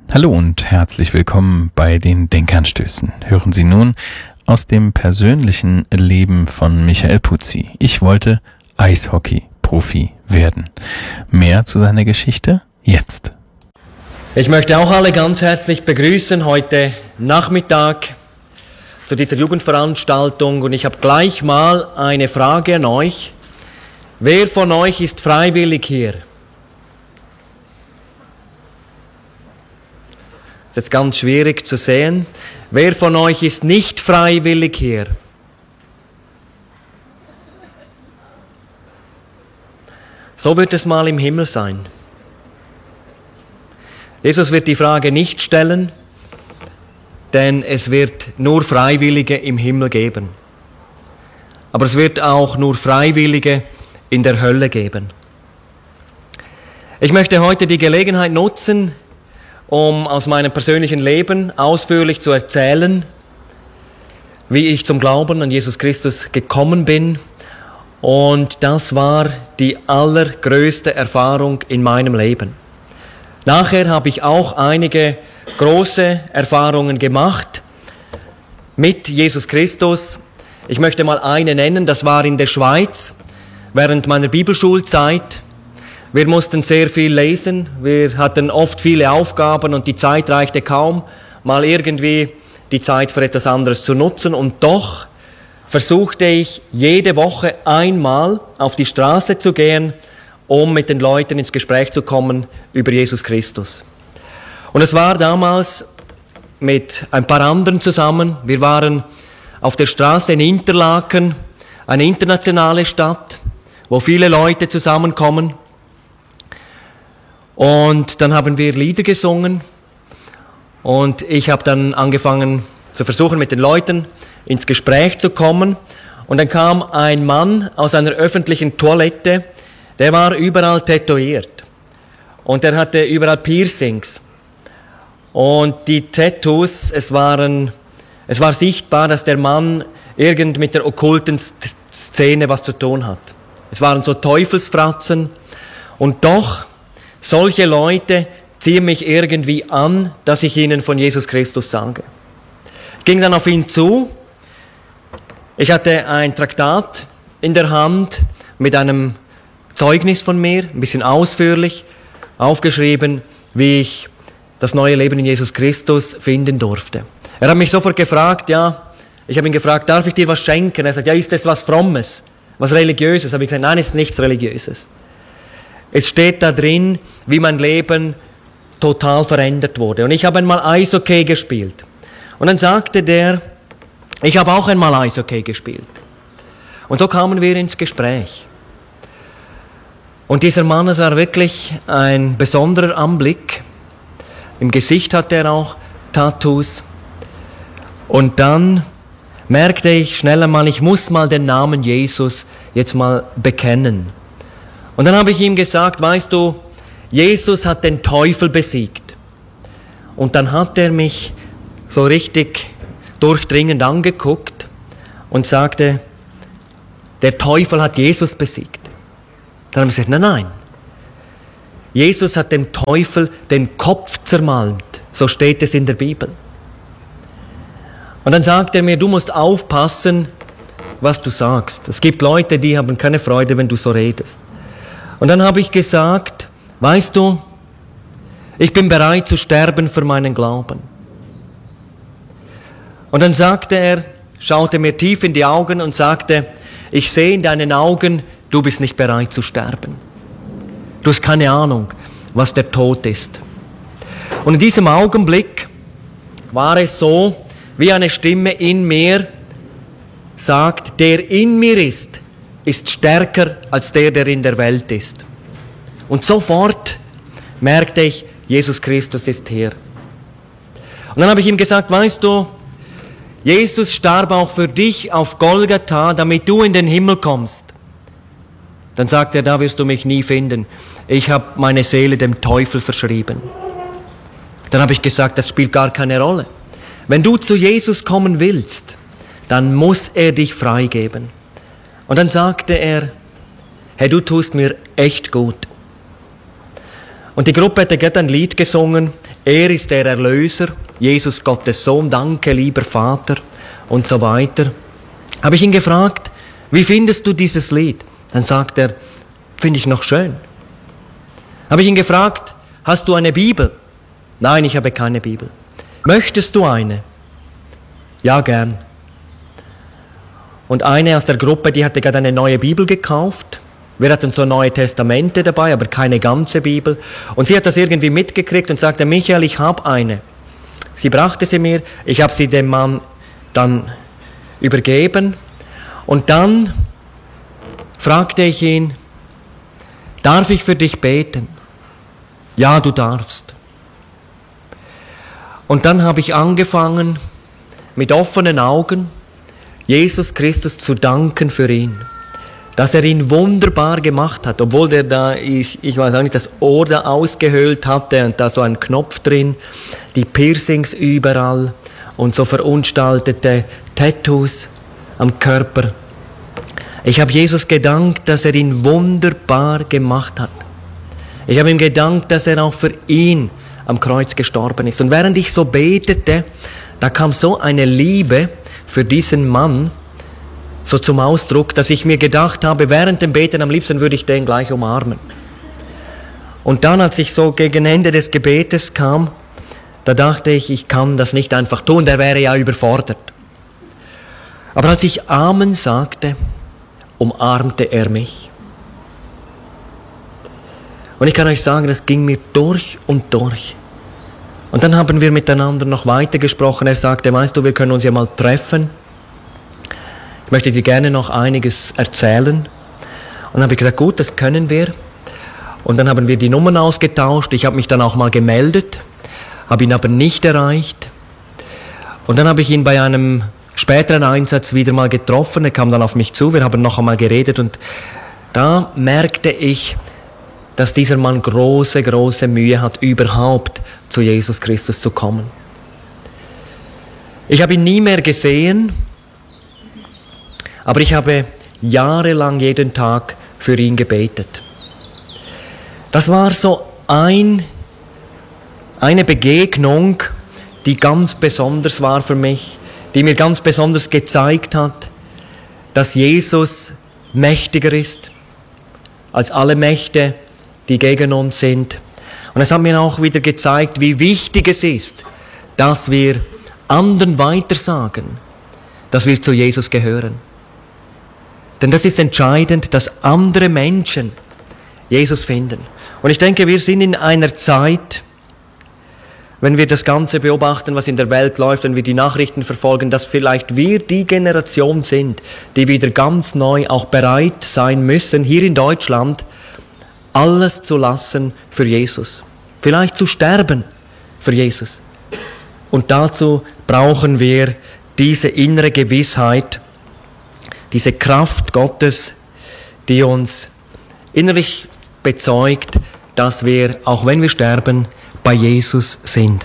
Hallo und herzlich willkommen bei den Denkanstößen. Hören Sie nun aus dem persönlichen Leben von Michael Puzzi. Ich wollte Eishockey-Profi werden. Mehr zu seiner Geschichte jetzt. Ich möchte auch alle ganz herzlich begrüßen heute Nachmittag zu dieser Jugendveranstaltung und ich habe gleich mal eine Frage an euch. Wer von euch ist freiwillig hier? Das ist jetzt ganz schwierig zu sehen. Wer von euch ist nicht freiwillig hier? So wird es mal im Himmel sein. Jesus wird die Frage nicht stellen, denn es wird nur Freiwillige im Himmel geben. Aber es wird auch nur Freiwillige in der Hölle geben. Ich möchte heute die Gelegenheit nutzen, um aus meinem persönlichen Leben ausführlich zu erzählen, wie ich zum Glauben an Jesus Christus gekommen bin. Und das war die allergrößte Erfahrung in meinem Leben. Nachher habe ich auch einige große Erfahrungen gemacht mit Jesus Christus. Ich möchte mal eine nennen, das war in der Schweiz während meiner Bibelschulzeit. Wir mussten sehr viel lesen, wir hatten oft viele Aufgaben und die Zeit reichte kaum, mal irgendwie die Zeit für etwas anderes zu nutzen. Und doch versuchte ich jede Woche einmal auf die Straße zu gehen, um mit den Leuten ins Gespräch zu kommen über Jesus Christus. Und es war damals mit ein paar anderen zusammen. Wir waren auf der Straße in Interlaken, eine internationale Stadt, wo viele Leute zusammenkommen. Und dann haben wir Lieder gesungen und ich habe dann angefangen zu versuchen, mit den Leuten ins Gespräch zu kommen. Und dann kam ein Mann aus einer öffentlichen Toilette, der war überall tätowiert und der hatte überall Piercings. Und die Tattoos, es war sichtbar, dass der Mann irgend mit der okkulten Szene was zu tun hat. Es waren so Teufelsfratzen und doch, solche Leute ziehen mich irgendwie an, dass ich ihnen von Jesus Christus sage. Ich ging dann auf ihn zu. Ich hatte ein Traktat in der Hand mit einem Zeugnis von mir, ein bisschen ausführlich, aufgeschrieben, wie ich das neue Leben in Jesus Christus finden durfte. Er hat mich sofort gefragt, ich habe ihn gefragt, darf ich dir was schenken? Er sagt, ist das was Frommes, was Religiöses? Habe ich gesagt, nein, es ist nichts Religiöses. Es steht da drin, wie mein Leben total verändert wurde. Und ich habe einmal Eishockey gespielt. Und dann sagte der, ich habe auch einmal Eishockey gespielt. Und so kamen wir ins Gespräch. Und dieser Mann, es war wirklich ein besonderer Anblick. Im Gesicht hatte er auch Tattoos. Und dann merkte ich schnell einmal, ich muss mal den Namen Jesus jetzt mal bekennen. Und dann habe ich ihm gesagt, weißt du, Jesus hat den Teufel besiegt. Und dann hat er mich so richtig durchdringend angeguckt und sagte, der Teufel hat Jesus besiegt. Dann habe ich gesagt, nein. Jesus hat dem Teufel den Kopf zermalmt. So steht es in der Bibel. Und dann sagt er mir, du musst aufpassen, was du sagst. Es gibt Leute, die haben keine Freude, wenn du so redest. Und dann habe ich gesagt, weißt du, ich bin bereit zu sterben für meinen Glauben. Und dann sagte er, schaute mir tief in die Augen und sagte, ich sehe in deinen Augen, du bist nicht bereit zu sterben. Du hast keine Ahnung, was der Tod ist. Und in diesem Augenblick war es so, wie eine Stimme in mir sagt, der in mir ist stärker als der in der Welt ist. Und sofort merkte ich, Jesus Christus ist hier. Und dann habe ich ihm gesagt, weißt du, Jesus starb auch für dich auf Golgatha, damit du in den Himmel kommst. Dann sagt er, da wirst du mich nie finden. Ich habe meine Seele dem Teufel verschrieben. Dann habe ich gesagt, das spielt gar keine Rolle. Wenn du zu Jesus kommen willst, dann muss er dich freigeben. Und dann sagte er, hey, du tust mir echt gut. Und die Gruppe hatte gerade ein Lied gesungen, er ist der Erlöser, Jesus Gottes Sohn, danke lieber Vater und so weiter. Habe ich ihn gefragt, wie findest du dieses Lied? Dann sagt er, finde ich noch schön. Habe ich ihn gefragt, hast du eine Bibel? Nein, ich habe keine Bibel. Möchtest du eine? Ja, gern. Und eine aus der Gruppe, die hatte gerade eine neue Bibel gekauft. Wir hatten so neue Testamente dabei, aber keine ganze Bibel. Und sie hat das irgendwie mitgekriegt und sagte, Michael, ich habe eine. Sie brachte sie mir, ich habe sie dem Mann dann übergeben. Und dann fragte ich ihn, darf ich für dich beten? Ja, du darfst. Und dann habe ich angefangen, mit offenen Augen Jesus Christus zu danken für ihn, dass er ihn wunderbar gemacht hat, obwohl der da, ich weiß auch nicht, das Ohr da ausgehöhlt hatte und da so ein Knopf drin, die Piercings überall und so verunstaltete Tattoos am Körper. Ich habe Jesus gedankt, dass er ihn wunderbar gemacht hat. Ich habe ihm gedankt, dass er auch für ihn am Kreuz gestorben ist. Und während ich so betete, da kam so eine Liebe für diesen Mann so zum Ausdruck, dass ich mir gedacht habe, während dem Beten am liebsten würde ich den gleich umarmen. Und dann, als ich so gegen Ende des Gebetes kam, da dachte ich, ich kann das nicht einfach tun, der wäre ja überfordert. Aber als ich Amen sagte, umarmte er mich. Und ich kann euch sagen, das ging mir durch und durch. Und dann haben wir miteinander noch weiter gesprochen. Er sagte, weißt du, wir können uns ja mal treffen. Ich möchte dir gerne noch einiges erzählen. Und dann habe ich gesagt, gut, das können wir. Und dann haben wir die Nummern ausgetauscht. Ich habe mich dann auch mal gemeldet, habe ihn aber nicht erreicht. Und dann habe ich ihn bei einem späteren Einsatz wieder mal getroffen. Er kam dann auf mich zu, wir haben noch einmal geredet. Und da merkte ich, dass dieser Mann große, große Mühe hat, überhaupt zu Jesus Christus zu kommen. Ich habe ihn nie mehr gesehen, aber ich habe jahrelang jeden Tag für ihn gebetet. Das war so eine Begegnung, die ganz besonders war für mich, die mir ganz besonders gezeigt hat, dass Jesus mächtiger ist als alle Mächte, die gegen uns sind. Und es hat mir auch wieder gezeigt, wie wichtig es ist, dass wir anderen weitersagen, dass wir zu Jesus gehören. Denn das ist entscheidend, dass andere Menschen Jesus finden. Und ich denke, wir sind in einer Zeit, wenn wir das Ganze beobachten, was in der Welt läuft, wenn wir die Nachrichten verfolgen, dass vielleicht wir die Generation sind, die wieder ganz neu auch bereit sein müssen, hier in Deutschland, alles zu lassen für Jesus. Vielleicht zu sterben für Jesus. Und dazu brauchen wir diese innere Gewissheit, diese Kraft Gottes, die uns innerlich bezeugt, dass wir, auch wenn wir sterben, bei Jesus sind.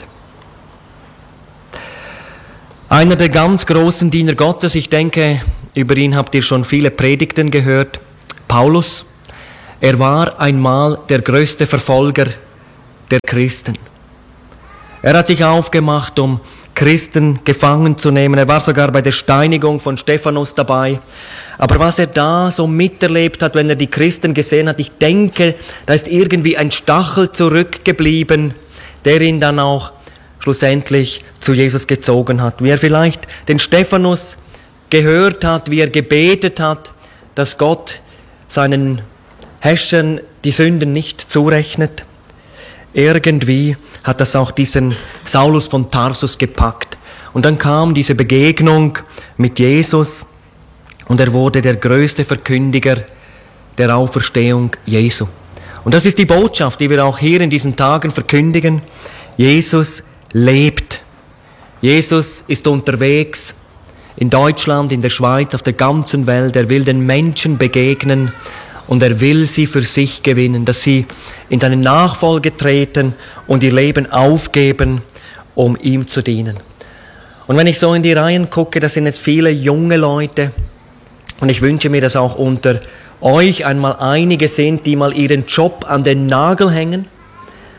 Einer der ganz großen Diener Gottes, ich denke, über ihn habt ihr schon viele Predigten gehört, Paulus. Er war einmal der größte Verfolger der Christen. Er hat sich aufgemacht, um Christen gefangen zu nehmen. Er war sogar bei der Steinigung von Stephanus dabei. Aber was er da so miterlebt hat, wenn er die Christen gesehen hat, ich denke, da ist irgendwie ein Stachel zurückgeblieben, der ihn dann auch schlussendlich zu Jesus gezogen hat. Wie er vielleicht den Stephanus gehört hat, wie er gebetet hat, dass Gott seinen Häschern die Sünden nicht zurechnet. Irgendwie hat das auch diesen Saulus von Tarsus gepackt. Und dann kam diese Begegnung mit Jesus und er wurde der größte Verkündiger der Auferstehung Jesu. Und das ist die Botschaft, die wir auch hier in diesen Tagen verkündigen. Jesus lebt. Jesus ist unterwegs in Deutschland, in der Schweiz, auf der ganzen Welt. Er will den Menschen begegnen. Und er will sie für sich gewinnen, dass sie in seine Nachfolge treten und ihr Leben aufgeben, um ihm zu dienen. Und wenn ich so in die Reihen gucke, das sind jetzt viele junge Leute und ich wünsche mir, dass auch unter euch einmal einige sind, die mal ihren Job an den Nagel hängen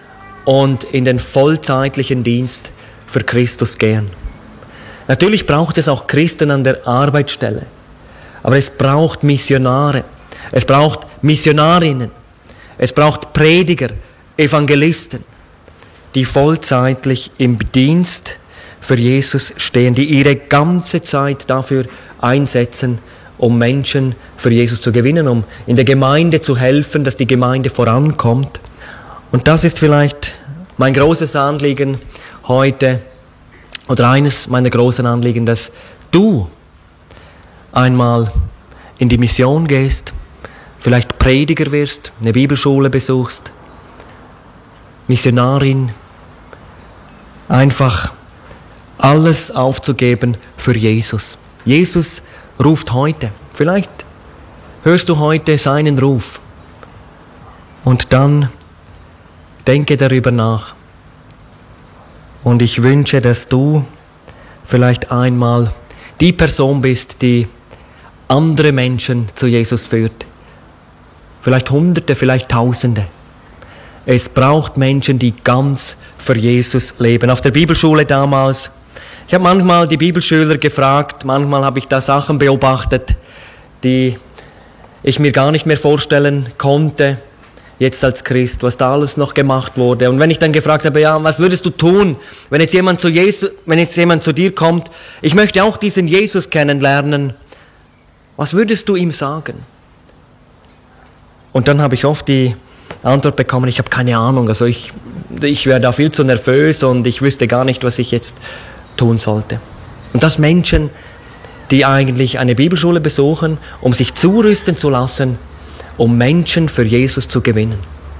und in den vollzeitlichen Dienst für Christus gehen. Natürlich braucht es auch Christen an der Arbeitsstelle, aber es braucht Missionare, es braucht Missionarinnen, es braucht Prediger, Evangelisten, die vollzeitlich im Dienst für Jesus stehen, die ihre ganze Zeit dafür einsetzen, um Menschen für Jesus zu gewinnen, um in der Gemeinde zu helfen, dass die Gemeinde vorankommt. Und das ist vielleicht mein großes Anliegen heute, oder eines meiner großen Anliegen, dass du einmal in die Mission gehst, vielleicht Prediger wirst, eine Bibelschule besuchst, Missionarin, einfach alles aufzugeben für Jesus. Jesus ruft heute. Vielleicht hörst du heute seinen Ruf. Und dann denke darüber nach. Und ich wünsche, dass du vielleicht einmal die Person bist, die andere Menschen zu Jesus führt. Vielleicht Hunderte, vielleicht Tausende. Es braucht Menschen, die ganz für Jesus leben. Auf der Bibelschule damals, ich habe manchmal die Bibelschüler gefragt, manchmal habe ich da Sachen beobachtet, die ich mir gar nicht mehr vorstellen konnte, jetzt als Christ, was da alles noch gemacht wurde. Und wenn ich dann gefragt habe, ja, was würdest du tun, wenn jetzt jemand zu dir kommt, ich möchte auch diesen Jesus kennenlernen, was würdest du ihm sagen? Und dann habe ich oft die Antwort bekommen, ich habe keine Ahnung, also ich wäre da viel zu nervös und ich wüsste gar nicht, was ich jetzt tun sollte. Und das Menschen, die eigentlich eine Bibelschule besuchen, um sich zurüsten zu lassen, um Menschen für Jesus zu gewinnen.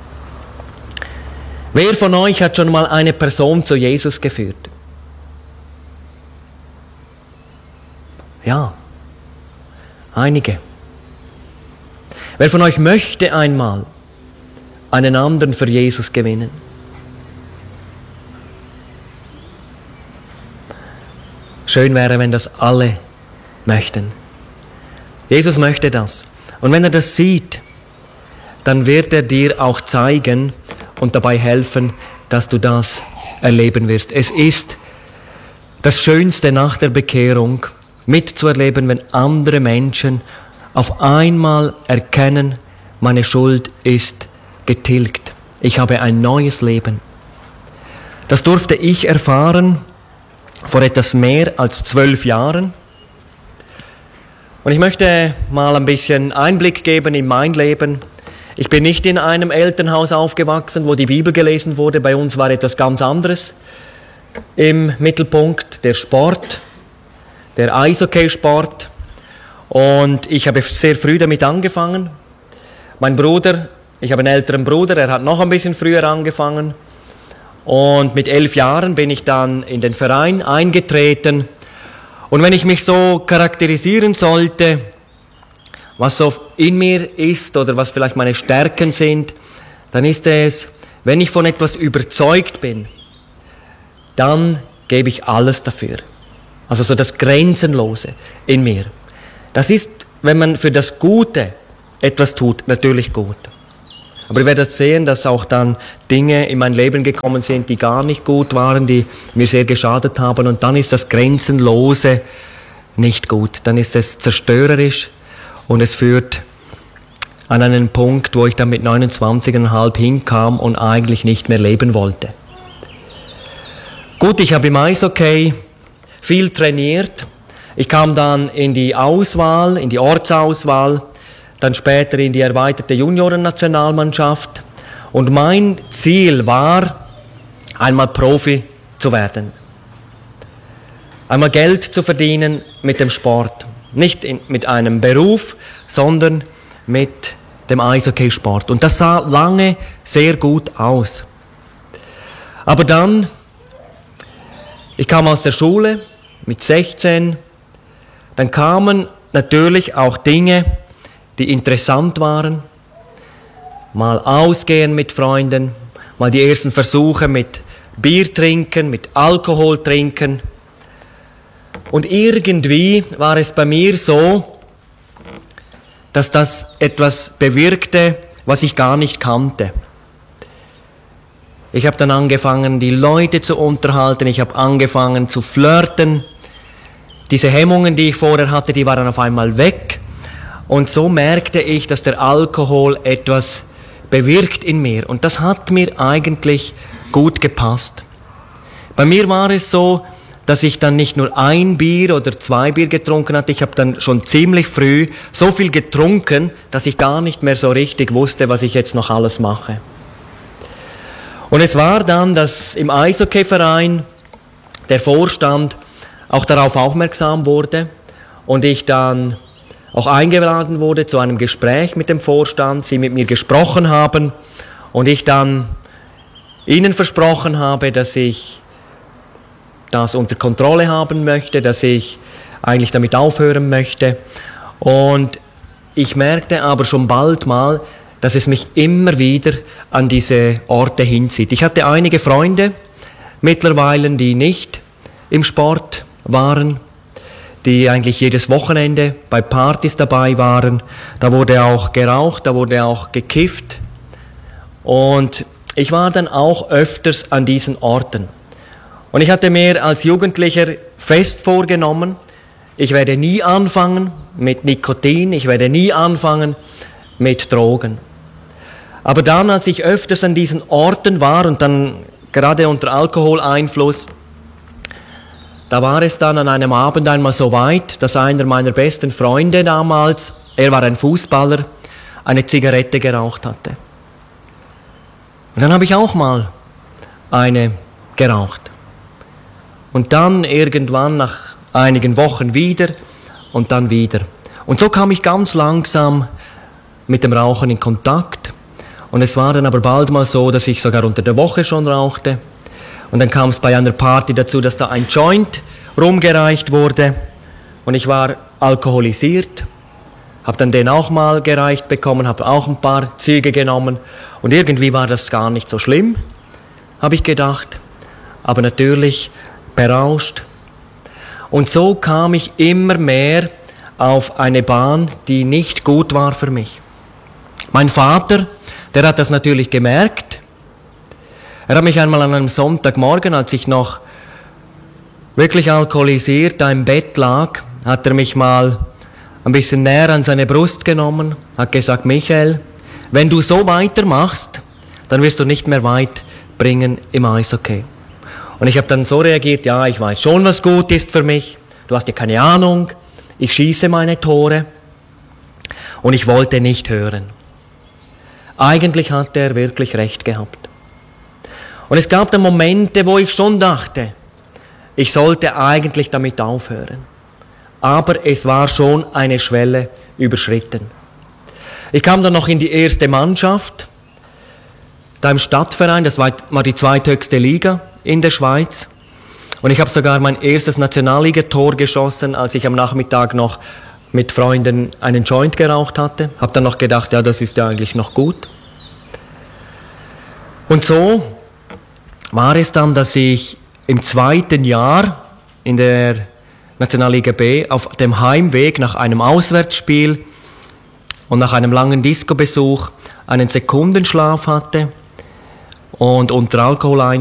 Wer von euch hat schon mal eine Person zu Jesus geführt? Ja, einige. Wer von euch möchte einmal einen anderen für Jesus gewinnen? Schön wäre, wenn das alle möchten. Jesus möchte das. Und wenn er das sieht, dann wird er dir auch zeigen und dabei helfen, dass du das erleben wirst. Es ist das Schönste nach der Bekehrung, mitzuerleben, wenn andere Menschen auf einmal erkennen, meine Schuld ist getilgt. Ich habe ein neues Leben. Das durfte ich erfahren vor etwas mehr als 12 Jahren. Und ich möchte mal ein bisschen Einblick geben in mein Leben. Ich bin nicht in einem Elternhaus aufgewachsen, wo die Bibel gelesen wurde. Bei uns war etwas ganz anderes im Mittelpunkt, der Sport, der Eishockeysport. Und ich habe sehr früh damit angefangen. Mein Bruder, ich habe einen älteren Bruder, er hat noch ein bisschen früher angefangen. Und mit 11 Jahren bin ich dann in den Verein eingetreten. Und wenn ich mich so charakterisieren sollte, was so in mir ist oder was vielleicht meine Stärken sind, dann ist es, wenn ich von etwas überzeugt bin, dann gebe ich alles dafür. Also so das Grenzenlose in mir. Das ist, wenn man für das Gute etwas tut, natürlich gut. Aber ihr werdet sehen, dass auch dann Dinge in mein Leben gekommen sind, die gar nicht gut waren, die mir sehr geschadet haben. Und dann ist das Grenzenlose nicht gut. Dann ist es zerstörerisch und es führt an einen Punkt, wo ich dann mit 29,5 hinkam und eigentlich nicht mehr leben wollte. Gut, ich habe im Eishockey viel trainiert. Ich kam dann in die Auswahl, in die Ortsauswahl, dann später in die erweiterte Juniorennationalmannschaft. Und mein Ziel war, einmal Profi zu werden. Einmal Geld zu verdienen mit dem Sport. Nicht mit einem Beruf, sondern mit dem Eishockeysport. Und das sah lange sehr gut aus. Aber dann, ich kam aus der Schule mit 16, dann kamen natürlich auch Dinge, die interessant waren. Mal ausgehen mit Freunden, mal die ersten Versuche mit Bier trinken, mit Alkohol trinken. Und irgendwie war es bei mir so, dass das etwas bewirkte, was ich gar nicht kannte. Ich habe dann angefangen, die Leute zu unterhalten. Ich habe angefangen zu flirten. Diese Hemmungen, die ich vorher hatte, die waren auf einmal weg. Und so merkte ich, dass der Alkohol etwas bewirkt in mir. Und das hat mir eigentlich gut gepasst. Bei mir war es so, dass ich dann nicht nur 1 Bier oder 2 Bier getrunken hatte. Ich habe dann schon ziemlich früh so viel getrunken, dass ich gar nicht mehr so richtig wusste, was ich jetzt noch alles mache. Und es war dann, dass im Eishockeyverein der Vorstand auch darauf aufmerksam wurde und ich dann auch eingeladen wurde zu einem Gespräch mit dem Vorstand, sie mit mir gesprochen haben und ich dann ihnen versprochen habe, dass ich das unter Kontrolle haben möchte, dass ich eigentlich damit aufhören möchte. Und ich merkte aber schon bald mal, dass es mich immer wieder an diese Orte hinzieht. Ich hatte einige Freunde mittlerweile, die nicht im Sport waren, die eigentlich jedes Wochenende bei Partys dabei waren. Da wurde auch geraucht, da wurde auch gekifft. Und ich war dann auch öfters an diesen Orten. Und ich hatte mir als Jugendlicher fest vorgenommen, ich werde nie anfangen mit Nikotin, ich werde nie anfangen mit Drogen. Aber dann, als ich öfters an diesen Orten war und dann gerade unter Alkoholeinfluss, da war es dann an einem Abend einmal so weit, dass einer meiner besten Freunde damals, er war ein Fußballer, eine Zigarette geraucht hatte. Und dann habe ich auch mal eine geraucht. Und dann irgendwann nach einigen Wochen wieder und dann wieder. Und so kam ich ganz langsam mit dem Rauchen in Kontakt. Und es war dann aber bald mal so, dass ich sogar unter der Woche schon rauchte. Und dann kam es bei einer Party dazu, dass da ein Joint rumgereicht wurde. Und ich war alkoholisiert, habe dann den auch mal gereicht bekommen, habe auch ein paar Züge genommen. Und irgendwie war das gar nicht so schlimm, habe ich gedacht. Aber natürlich berauscht. Und so kam ich immer mehr auf eine Bahn, die nicht gut war für mich. Mein Vater, der hat das natürlich gemerkt. Er hat mich einmal an einem Sonntagmorgen, als ich noch wirklich alkoholisiert da im Bett lag, hat er mich mal ein bisschen näher an seine Brust genommen, hat gesagt, Michael, wenn du so weitermachst, dann wirst du nicht mehr weit bringen im Eishockey. Und ich habe dann so reagiert, ja, ich weiß schon, was gut ist für mich, du hast ja keine Ahnung, ich schieße meine Tore und ich wollte nicht hören. Eigentlich hat er wirklich recht gehabt. Und es gab dann Momente, wo ich schon dachte, ich sollte eigentlich damit aufhören. Aber es war schon eine Schwelle überschritten. Ich kam dann noch in die erste Mannschaft, da im Stadtverein, das war die zweithöchste Liga in der Schweiz. Und ich habe sogar mein erstes Nationalligator geschossen, als ich am Nachmittag noch mit Freunden einen Joint geraucht hatte. Habe dann noch gedacht, ja, das ist ja eigentlich noch gut. Und so war es dann, dass ich im 2. Jahr in der Nationalliga B auf dem Heimweg nach einem Auswärtsspiel und nach einem langen Discobesuch einen Sekundenschlaf hatte und unter Alkoholeinfluss